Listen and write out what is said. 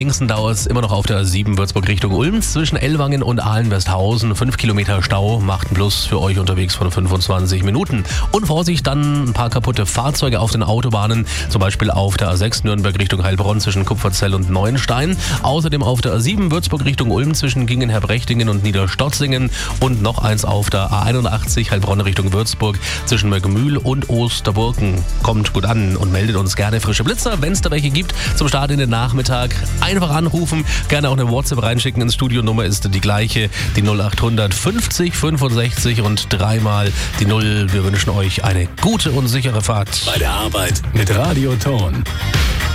Längsten dauert es immer noch auf der A7 Würzburg Richtung Ulm zwischen Ellwangen und Ahlen-Westhausen. 5 Kilometer Stau macht einen Plus für euch unterwegs von 25 Minuten. Und Vorsicht, dann ein paar kaputte Fahrzeuge auf den Autobahnen, zum Beispiel auf der A6 Nürnberg Richtung Heilbronn zwischen Kupferzell und Neuenstein. Außerdem auf der A7 Würzburg Richtung Ulm zwischen Gingen-Herbrechtingen und Niederstotzingen. Und noch eins auf der A81 Heilbronn Richtung Würzburg zwischen Möckmühl und Osterburken. Kommt gut an und meldet uns gerne frische Blitzer, wenn es da welche gibt, zum Start in den Nachmittag. Einfach anrufen, gerne auch eine WhatsApp reinschicken ins Studio. Nummer ist die gleiche, die 0800 50 65 und dreimal die 0. Wir wünschen euch eine gute und sichere Fahrt. Bei der Arbeit mit Radio Ton.